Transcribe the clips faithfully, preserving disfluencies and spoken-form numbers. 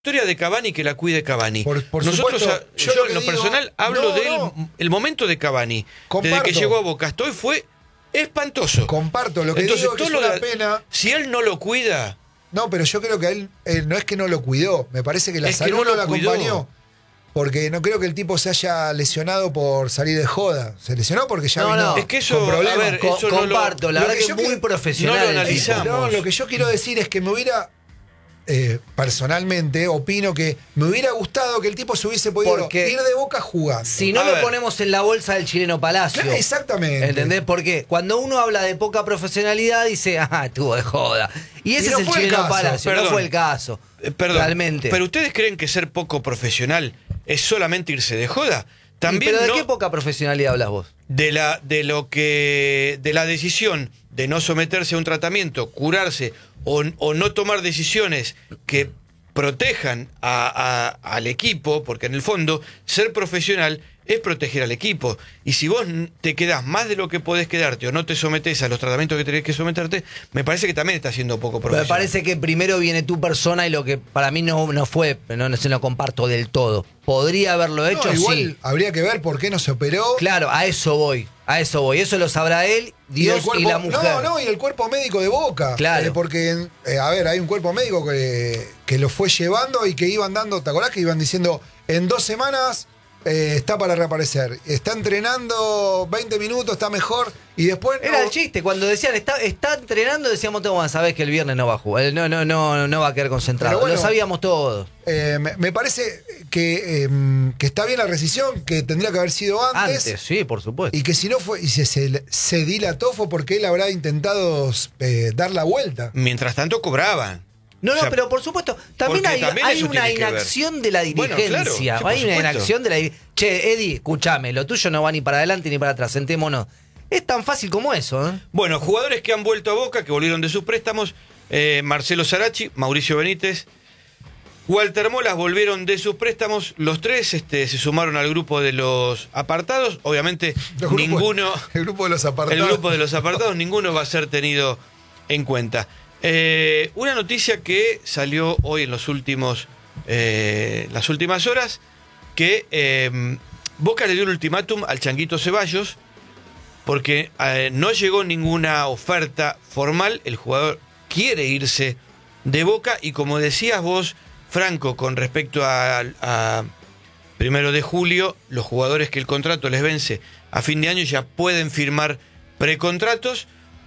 historia de Cavani que la cuide Cavani. Por, por Nosotros, supuesto, yo, yo en lo digo, personal hablo no, del no. el momento de Cavani. Comparto. Desde que llegó a Boca hasta hoy fue espantoso. Comparto, lo que Entonces, digo es que todo es una lo de- pena. Si él no lo cuida, No, pero yo creo que él, él no es que no lo cuidó, me parece que la Es que salud no no lo la cuidó. acompañó. Porque no creo que el tipo se haya lesionado por salir de joda. Se lesionó porque ya No, vino no. Es que eso, con problemas. a ver, Co- eso no lo- comparto, la lo verdad que que yo muy quiero- profesional. no lo el analizamos. tipo. No, lo que yo quiero decir es que me hubiera, eh, personalmente, opino que me hubiera gustado que el tipo se hubiese podido Porque ir de Boca jugando. Si no A lo ver. ponemos en la bolsa del chileno Palacio. Claro, exactamente. ¿Entendés? Porque cuando uno habla de poca profesionalidad, dice, ah, estuvo de joda. Y ese Y no es el fue el chileno caso. Palacio, Perdón. no fue el caso. Eh, Perdón, Realmente. ¿pero ustedes creen que ser poco profesional es solamente irse de joda? ¿Y También ¿Pero de no, qué poca profesionalidad hablas vos? de la de lo que de la decisión de no someterse a un tratamiento, curarse o, o no tomar decisiones que protejan a- a- al equipo, porque en el fondo ser profesional es proteger al equipo. Y si vos te quedás más de lo que podés quedarte o no te sometés a los tratamientos que tenés que someterte, me parece que también estás siendo poco Me profesional. parece que primero viene tu persona y lo que para mí no, no fue, no, no se lo comparto del todo. ¿Podría haberlo No, hecho? igual Sí. habría que ver por qué no se operó. Claro, a eso voy. A eso voy. Eso lo sabrá él, Dios el cuerpo, y la mujer. No, no, y el cuerpo médico de Boca. Claro. Eh, porque, eh, a ver, hay un cuerpo médico que, que lo fue llevando y que iban dando, ¿te acordás que iban diciendo en dos semanas eh, está para reaparecer? Está entrenando veinte minutos, está mejor y después. Era no- el chiste, cuando decían está, está entrenando, decíamos todos, sabés que el viernes no va a jugar, eh, no, no, no, no va a quedar concentrado. Pero bueno, lo sabíamos todos. Eh, me, me parece que, eh, que está bien la rescisión, que tendría que haber sido antes. Antes, sí, por supuesto. Y que si no fue, y se, se, se dilató fue porque él habrá intentado eh, dar la vuelta. Mientras tanto cobraban. No, no, O sea, pero por supuesto, también porque hay, también hay eso una tiene que ver. inacción de la Bueno, dirigencia. claro, sí, por hay una supuesto. inacción de la di- Che, Eddie, escúchame, lo tuyo no va ni para adelante ni para atrás, sentémonos. Es tan fácil como eso, ¿eh? Bueno, jugadores que han vuelto a Boca, que volvieron de sus préstamos, eh, Marcelo Sarachi, Mauricio Benítez, Walter Molas volvieron de sus préstamos, los tres este, se sumaron al grupo de los apartados, obviamente El grupo- ninguno, El grupo de los apartados. el grupo de los apartados, ninguno va a ser tenido en cuenta. Eh, una noticia que salió hoy en los últimos, eh, las últimas horas, que eh, Boca le dio un ultimátum al Changuito Ceballos, porque eh, no llegó ninguna oferta formal, el jugador quiere irse de Boca y como decías vos, Franco, con respecto a, a primero de julio, los jugadores que el contrato les vence a fin de año ya pueden firmar precontratos.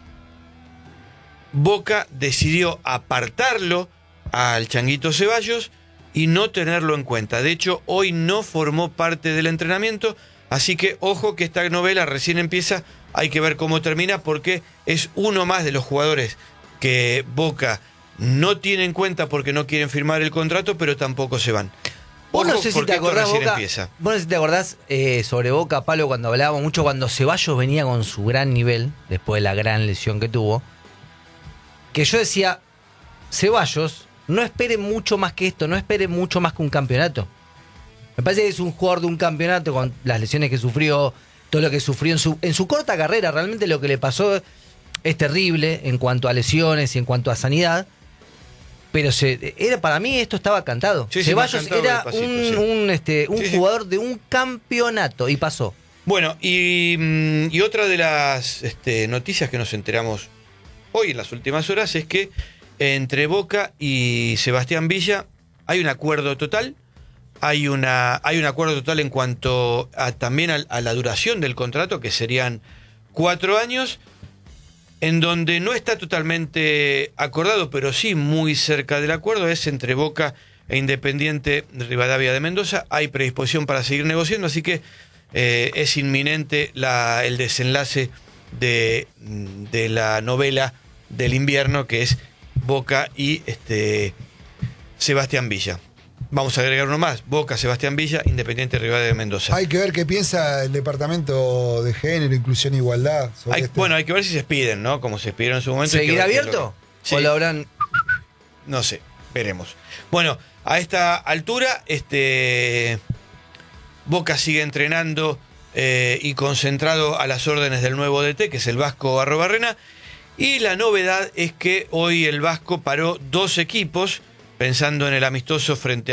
Boca decidió apartarlo al Changuito Ceballos y no tenerlo en cuenta. De hecho, hoy no formó parte del entrenamiento, así que ojo que esta novela recién empieza, hay que ver cómo termina porque es uno más de los jugadores que Boca no tiene en cuenta porque no quieren firmar el contrato, pero tampoco se van. Vos no Ojo, sé si porque te esto acordás, recién Boca, empieza. vos no sé si te acordás eh, sobre Boca, Palo, cuando hablábamos mucho, cuando Ceballos venía con su gran nivel, después de la gran lesión que tuvo, que yo decía, Ceballos, no espere mucho más que esto, no espere mucho más que un campeonato. Me parece que es un jugador de un campeonato con las lesiones que sufrió, todo lo que sufrió en su, en su corta carrera, realmente lo que le pasó es terrible en cuanto a lesiones y en cuanto a sanidad. Pero se, era para mí esto estaba cantado. Sí, sí, Ceballos más cantado era despacito, un, sí. un, este, un Sí, sí. jugador de un campeonato y pasó. Bueno, y, mm, y otra de las este, noticias que nos enteramos hoy en las últimas horas es que entre Boca y Sebastián Villa hay un acuerdo total, hay una hay un acuerdo total en cuanto a, también a, a la duración del contrato, que serían cuatro años, en donde no está totalmente acordado, pero sí muy cerca del acuerdo, es entre Boca e Independiente Rivadavia de Mendoza. Hay predisposición para seguir negociando, así que eh, es inminente la, el desenlace de, de la novela del invierno, que es Boca y este Sebastián Villa. Vamos a agregar uno más: Boca, Sebastián Villa, Independiente Rivadavia de Mendoza. Hay que ver qué piensa el Departamento de Género, Inclusión e Igualdad. sobre Hay- este. Bueno, hay que ver si se despiden, ¿no? Como se despidieron en su momento. hay que ¿Seguirá ver qué es lo abierto? que- Sí. ¿O lo habrán...? No sé, veremos. Bueno, a esta altura, este Boca sigue entrenando eh, y concentrado a las órdenes del nuevo D T, que es el Vasco Arrobarrena. Y la novedad es que hoy el Vasco paró dos equipos pensando en el amistoso frente